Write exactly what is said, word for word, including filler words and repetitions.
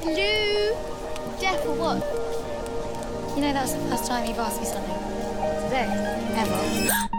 Lou. Deaf or what? You know, that's the first time you've asked me something. Today? Ever.